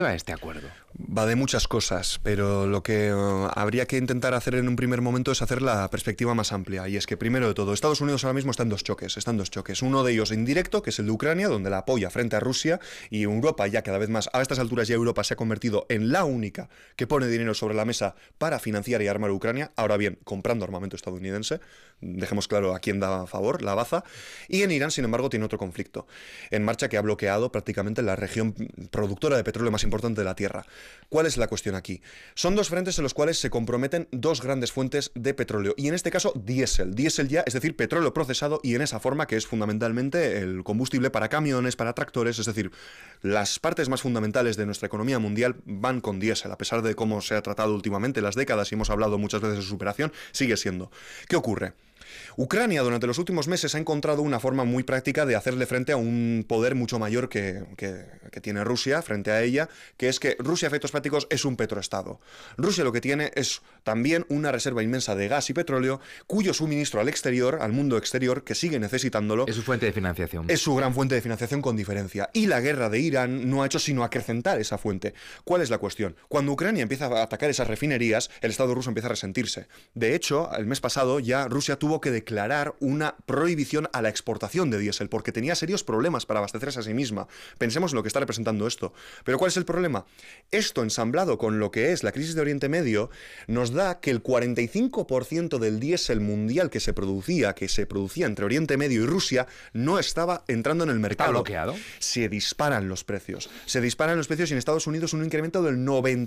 va este acuerdo? Va de muchas cosas, pero lo que habría que intentar hacer en un primer momento es hacer la perspectiva más amplia. Y es que, primero de todo, Estados Unidos ahora mismo está en dos choques. Uno de ellos indirecto, que es el de Ucrania, donde la apoya frente a Rusia, y Europa ya cada vez más, a estas alturas ya Europa se ha convertido en la única que pone dinero sobre la mesa para financiar y armar a Ucrania. Ahora bien, comprando armamento estadounidense, dejemos claro a quién da favor, la baza. Y en Irán, sin embargo, tiene otro conflicto en marcha que ha bloqueado prácticamente la región productora de petróleo más importante de la Tierra. ¿Cuál es la cuestión aquí? Son dos frentes en los cuales se comprometen dos grandes fuentes de petróleo, y en este caso diésel ya, es decir, petróleo procesado, y en esa forma que es fundamentalmente el combustible para camiones, para tractores, es decir, las partes más fundamentales de nuestra economía mundial van con diésel, a pesar de cómo se ha tratado últimamente las décadas y hemos hablado muchas veces de su superación, sigue siendo. ¿Qué ocurre? Ucrania durante los últimos meses ha encontrado una forma muy práctica de hacerle frente a un poder mucho mayor que tiene Rusia frente a ella, que es que Rusia, a efectos prácticos, es un petroestado. Rusia lo que tiene es también una reserva inmensa de gas y petróleo, cuyo suministro al exterior, al mundo exterior, que sigue necesitándolo, es su fuente de financiación. Es su gran fuente de financiación con diferencia. Y la guerra de Irán no ha hecho sino acrecentar esa fuente. ¿Cuál es la cuestión? Cuando Ucrania empieza a atacar esas refinerías, el Estado ruso empieza a resentirse. De hecho, el mes pasado ya Rusia tuvo que declarar una prohibición a la exportación de diésel, porque tenía serios problemas para abastecerse a sí misma. Pensemos en lo que está representando esto. Pero ¿cuál es el problema? Esto, ensamblado con lo que es la crisis de Oriente Medio, nos da que el 45% del diésel mundial que se producía entre Oriente Medio y Rusia, no estaba entrando en el mercado. ¿Está bloqueado? Se disparan los precios. Y en Estados Unidos un incremento del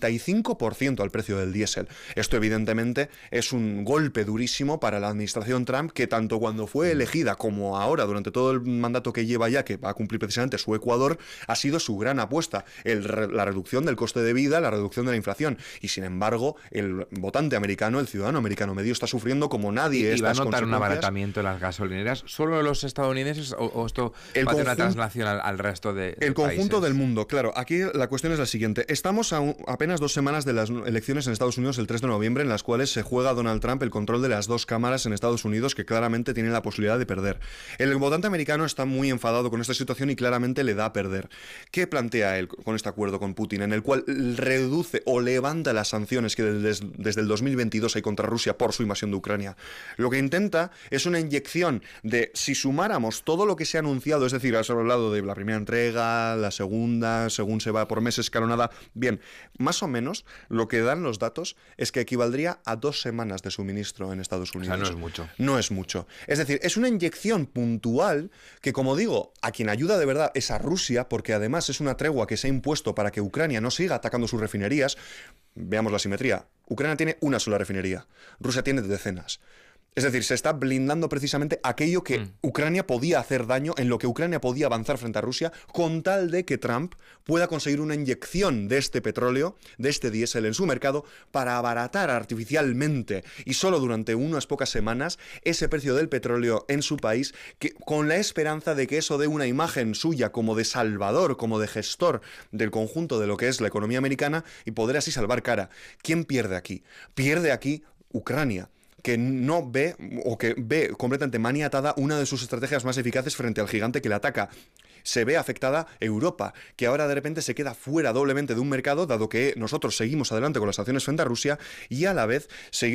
95% al precio del diésel. Esto, evidentemente, es un golpe durísimo para la administración Trump, que tanto cuando fue elegida como ahora, durante todo el mandato que lleva ya, que va a cumplir precisamente su Ecuador, ha sido su gran apuesta. La reducción del coste de vida, la reducción de la inflación. Y sin embargo, el votante americano, el ciudadano americano medio, está sufriendo como nadie. ¿Y va a notar un abaratamiento en las gasolineras solo los estadounidenses o esto va a tener una traslación al resto de el conjunto países? Del mundo? Claro, aquí la cuestión es la siguiente. Estamos a apenas 2 semanas de las elecciones en Estados Unidos el 3 de noviembre, en las cuales se juega a Donald Trump el control de las 2 cámaras en Estados Unidos, que claramente tienen la posibilidad de perder. El votante americano está muy enfadado con esta situación y claramente le da a perder. ¿Qué plantea él con este acuerdo con Putin, en el cual reduce o levanta las sanciones que desde el 2022 hay contra Rusia por su invasión de Ucrania? Lo que intenta es una inyección de, si sumáramos todo lo que se ha anunciado, es decir, has hablado de la primera entrega, la segunda, según se va por meses escalonada, bien, más o menos lo que dan los datos es que equivaldría a 2 semanas de suministro en Estados Unidos. O sea, no es mucho. No es mucho. Es decir, es una inyección puntual que, como digo, a quien ayuda de verdad es a Rusia, porque además es una tregua que se ha impuesto para que Ucrania no siga atacando sus refinerías. Veamos la simetría. Ucrania tiene una sola refinería. Rusia tiene decenas. Es decir, se está blindando precisamente aquello que Ucrania podía hacer daño, en lo que Ucrania podía avanzar frente a Rusia, con tal de que Trump pueda conseguir una inyección de este petróleo, de este diésel en su mercado, para abaratar artificialmente y solo durante unas pocas semanas ese precio del petróleo en su país, con la esperanza de que eso dé una imagen suya como de salvador, como de gestor del conjunto de lo que es la economía americana, y poder así salvar cara. ¿Quién pierde aquí? Pierde aquí Ucrania, que no ve, o que ve completamente maniatada una de sus estrategias más eficaces frente al gigante que le ataca. Se ve afectada Europa, que ahora de repente se queda fuera doblemente de un mercado, dado que nosotros seguimos adelante con las sanciones frente a Rusia, y a la vez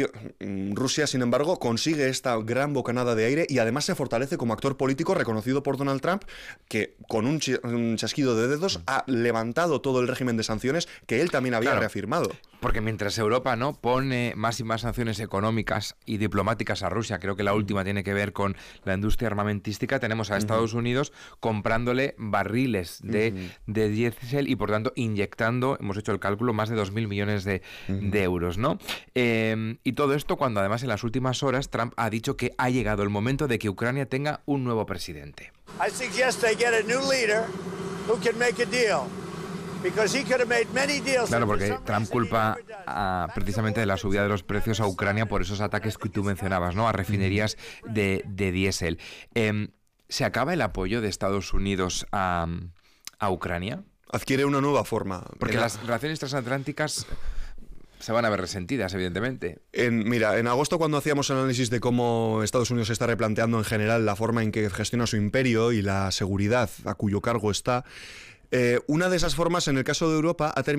Rusia, sin embargo, consigue esta gran bocanada de aire y además se fortalece como actor político reconocido por Donald Trump, que con un chasquido de dedos ha levantado todo el régimen de sanciones que él también había reafirmado. Porque mientras Europa no pone más y más sanciones económicas y diplomáticas a Rusia, creo que la última tiene que ver con la industria armamentística, tenemos a Estados Unidos comprándole barriles de diésel y por tanto inyectando, hemos hecho el cálculo, más de 2.000 millones de euros, ¿no? Y todo esto cuando además en las últimas horas Trump ha dicho que ha llegado el momento de que Ucrania tenga un nuevo presidente. I suggest they get a new leader who can make a deal. Claro, porque Trump culpa precisamente de la subida de los precios a Ucrania por esos ataques que tú mencionabas, ¿no? A refinerías de diésel. ¿Se acaba el apoyo de Estados Unidos a Ucrania? Adquiere una nueva forma. Porque las relaciones transatlánticas se van a ver resentidas, evidentemente. Mira, en agosto, cuando hacíamos análisis de cómo Estados Unidos se está replanteando en general la forma en que gestiona su imperio y la seguridad a cuyo cargo está, Una de esas formas, en el caso de Europa, ha terminado